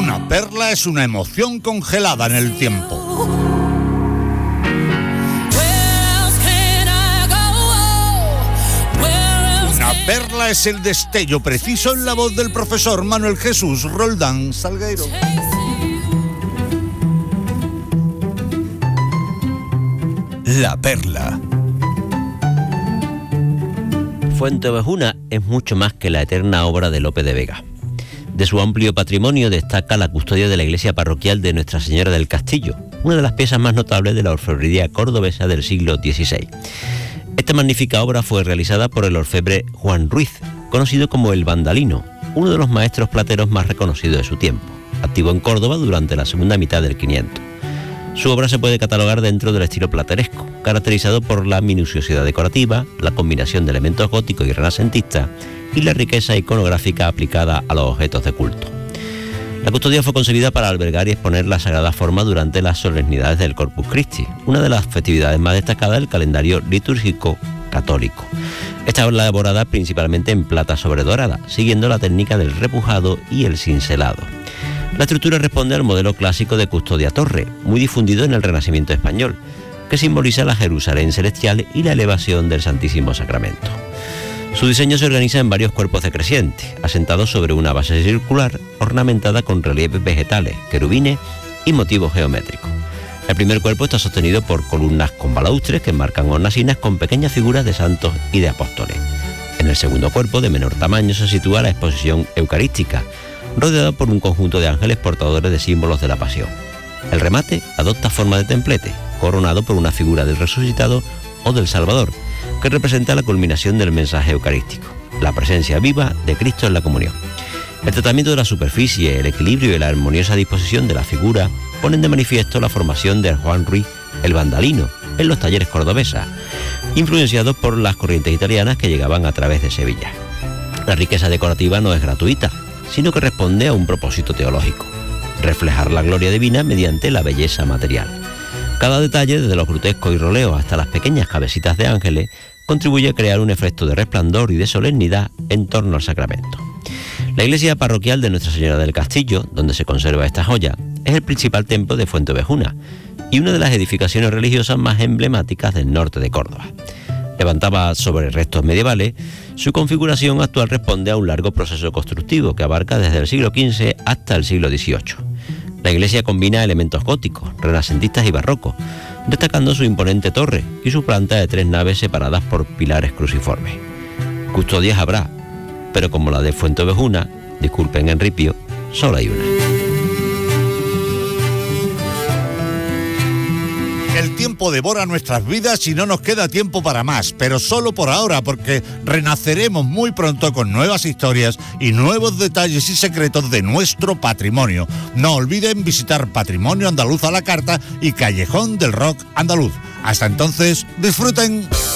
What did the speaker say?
Una perla es una emoción congelada en el tiempo. Una perla es el destello preciso en la voz del profesor Manuel Jesús Roldán Salgueiro. La perla. Fuenteovejuna es mucho más que la eterna obra de Lope de Vega. De su amplio patrimonio destaca la custodia de la iglesia parroquial de Nuestra Señora del Castillo, una de las piezas más notables de la orfebrería cordobesa del siglo XVI. Esta magnífica obra fue realizada por el orfebre Juan Ruiz, conocido como el Vandalino, uno de los maestros plateros más reconocidos de su tiempo, activo en Córdoba durante la segunda mitad del 500. Su obra se puede catalogar dentro del estilo plateresco, caracterizado por la minuciosidad decorativa, la combinación de elementos góticos y renacentistas y la riqueza iconográfica aplicada a los objetos de culto. La custodia fue concebida para albergar y exponer la Sagrada Forma durante las solemnidades del Corpus Christi, una de las festividades más destacadas del calendario litúrgico católico. Está elaborada principalmente en plata sobredorada, siguiendo la técnica del repujado y el cincelado. La estructura responde al modelo clásico de custodia torre, muy difundido en el Renacimiento español, que simboliza la Jerusalén celestial y la elevación del Santísimo Sacramento. Su diseño se organiza en varios cuerpos decrecientes, asentados sobre una base circular, ornamentada con relieves vegetales, querubines y motivos geométricos. El primer cuerpo está sostenido por columnas con balaustres que marcan hornacinas con pequeñas figuras de santos y de apóstoles. En el segundo cuerpo, de menor tamaño, se sitúa la exposición eucarística, rodeada por un conjunto de ángeles portadores de símbolos de la pasión. El remate adopta forma de templete, coronado por una figura del resucitado o del Salvador, que representa la culminación del mensaje eucarístico, la presencia viva de Cristo en la comunión. El tratamiento de la superficie, el equilibrio y la armoniosa disposición de la figura ponen de manifiesto la formación de Juan Ruiz, el Vandalino, en los talleres cordobesas, influenciados por las corrientes italianas que llegaban a través de Sevilla. La riqueza decorativa no es gratuita, sino que responde a un propósito teológico: reflejar la gloria divina mediante la belleza material. Cada detalle, desde los grutescos y roleos hasta las pequeñas cabecitas de ángeles, contribuye a crear un efecto de resplandor y de solemnidad en torno al sacramento. La iglesia parroquial de Nuestra Señora del Castillo, donde se conserva esta joya, es el principal templo de Fuenteovejuna y una de las edificaciones religiosas más emblemáticas del norte de Córdoba. Levantada sobre restos medievales, su configuración actual responde a un largo proceso constructivo que abarca desde el siglo XV hasta el siglo XVIII. La iglesia combina elementos góticos, renacentistas y barrocos, destacando su imponente torre y su planta de 3 naves separadas por pilares cruciformes. Custodias habrá, pero como la de Fuenteovejuna, disculpen el ripio, solo hay una. El tiempo devora nuestras vidas y no nos queda tiempo para más, pero solo por ahora, porque renaceremos muy pronto con nuevas historias y nuevos detalles y secretos de nuestro patrimonio. No olviden visitar Patrimonio Andaluz a la Carta y Callejón del Rock Andaluz. Hasta entonces, disfruten.